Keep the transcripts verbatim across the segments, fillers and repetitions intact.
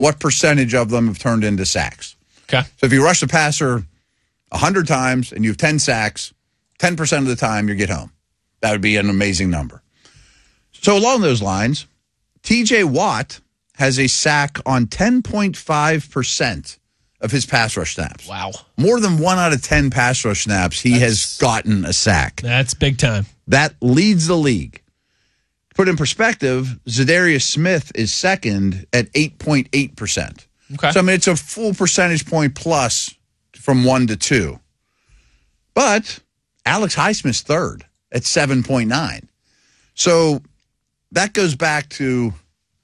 what percentage of them have turned into sacks. Okay. So if you rush the passer one hundred times and you have ten sacks, ten percent of the time you get home. That would be an amazing number. So along those lines, T J Watt has a sack on ten point five percent of his pass rush snaps. Wow. More than one out of ten pass rush snaps, he That's, has gotten a sack. That's big time. That leads the league. Put in perspective, Zadarius Smith is second at eight point eight percent. Okay. So, I mean, it's a full percentage point plus from one to two. But Alex Highsmith's third at seven point nine. So that goes back to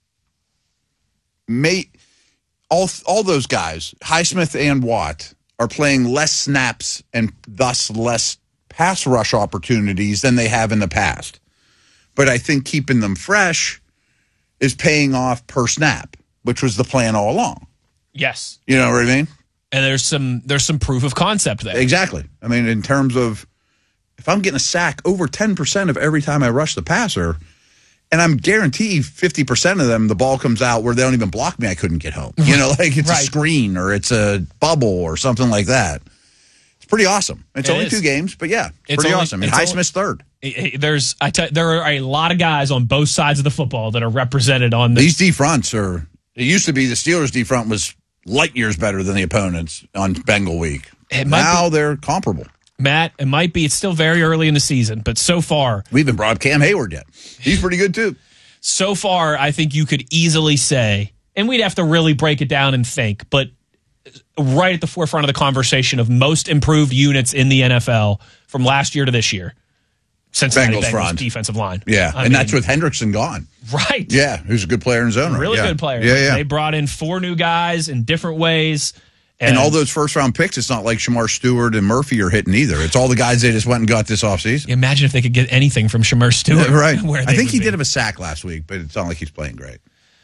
May, all, all those guys, Highsmith and Watt, are playing less snaps and thus less pass rush opportunities than they have in the past. But I think keeping them fresh is paying off per snap, which was the plan all along. Yes. You know what I mean? And there's some there's some proof of concept there. Exactly. I mean, in terms of if I'm getting a sack over ten percent of every time I rush the passer, and I'm guaranteed fifty percent of them, the ball comes out where they don't even block me, I couldn't get home. You know, like it's right. a screen or it's a bubble or something like that. It's pretty awesome. It's it only is. two games, but yeah, it's, it's pretty only, awesome. And Highsmith's third. There's, I tell, there are a lot of guys on both sides of the football that are represented on this. These D fronts are. It used to be the Steelers D front was light years better than the opponents on Bengal week. Now be, they're comparable. Matt, it might be. It's still very early in the season, but so far we haven't brought up Cam Hayward yet. He's pretty good too. So far, I think you could easily say, and we'd have to really break it down and think, but right at the forefront of the conversation of most improved units in the N F L from last year to this year. Cincinnati Bengals, Bengals front. defensive line. Yeah, I and mean, that's with Hendrickson gone. Right. Yeah, who's a good player in his own right. Really yeah. good player. Yeah, yeah. They brought in four new guys in different ways. And, and all those first-round picks, it's not like Shamar Stewart and Murphy are hitting either. It's all the guys they just went and got this offseason. Imagine if they could get anything from Shamar Stewart. Yeah, right. Where I think he be. did have a sack last week, but it's not like he's playing great.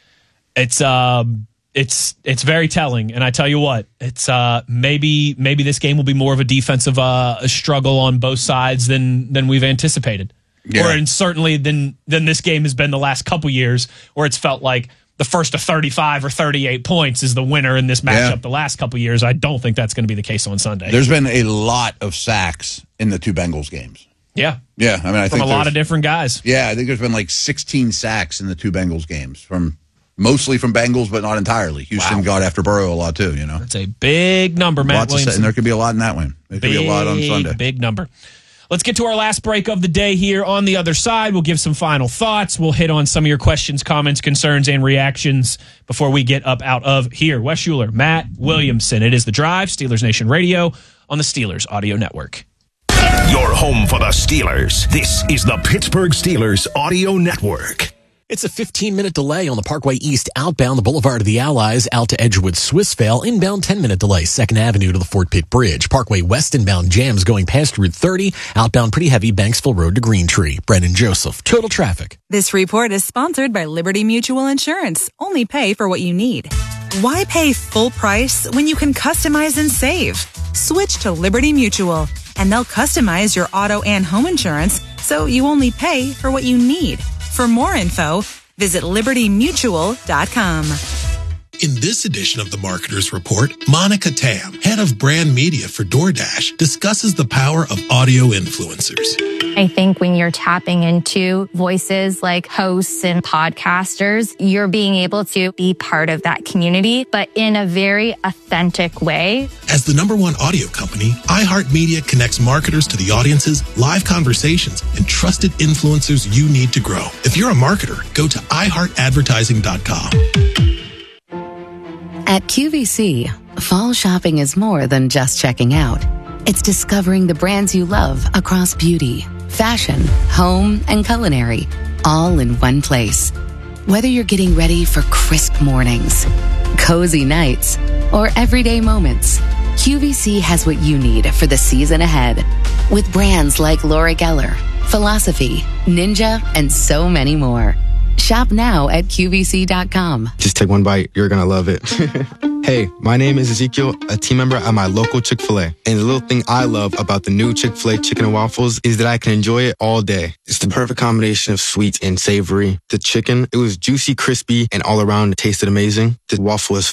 It's um, it's it's very telling, and I tell you what, it's uh, maybe maybe this game will be more of a defensive uh, struggle on both sides than than we've anticipated. Yeah. Or and certainly than than this game has been the last couple years, where it's felt like the first to thirty-five or thirty-eight points is the winner in this matchup. Yeah. The last couple years, I don't think that's going to be the case on Sunday. There's been a lot of sacks in the two Bengals games. Yeah, yeah. I mean, I from think a lot of different guys. Yeah, I think there's been like sixteen sacks in the two Bengals games from mostly from Bengals, but not entirely. Houston Wow. got after Burrow a lot too. You know, that's a big number, Matt Lots Williamson. Of, and there could be a lot in that one. There could big, be a lot on Sunday. Big number. Let's get to our last break of the day here. On the other side, we'll give some final thoughts. We'll hit on some of your questions, comments, concerns, and reactions before we get up out of here. Wes Schuler, Matt Williamson. It is The Drive, Steelers Nation Radio on the Steelers Audio Network. Your home for the Steelers. This is the Pittsburgh Steelers Audio Network. It's a fifteen-minute delay on the Parkway East outbound, the Boulevard of the Allies, out to Edgewood, Swissvale. Inbound ten-minute delay, second Avenue to the Fort Pitt Bridge. Parkway West inbound jams going past Route thirty. Outbound pretty heavy, Banksville Road to Green Tree. Brendan Joseph, Total Traffic. This report is sponsored by Liberty Mutual Insurance. Only pay for what you need. Why pay full price when you can customize and save? Switch to Liberty Mutual, and they'll customize your auto and home insurance so you only pay for what you need. For more info, visit liberty mutual dot com. In this edition of the Marketer's Report, Monica Tam, head of brand media for DoorDash, discusses the power of audio influencers. I think when you're tapping into voices like hosts and podcasters, you're being able to be part of that community, but in a very authentic way. As the number one audio company, iHeartMedia connects marketers to the audiences, live conversations, and trusted influencers you need to grow. If you're a marketer, go to i heart advertising dot com. At Q V C, fall shopping is more than just checking out. It's discovering the brands you love across beauty, fashion, home, and culinary, all in one place. Whether you're getting ready for crisp mornings, cozy nights, or everyday moments, Q V C has what you need for the season ahead. With brands like Laura Geller, Philosophy, Ninja, and so many more. Shop now at Q V C dot com. Just take one bite. You're going to love it. Hey, my name is Ezekiel, a team member at my local Chick-fil-A. And the little thing I love about the new Chick-fil-A chicken and waffles is that I can enjoy it all day. It's the perfect combination of sweet and savory. The chicken, it was juicy, crispy, and all around it tasted amazing. The waffle is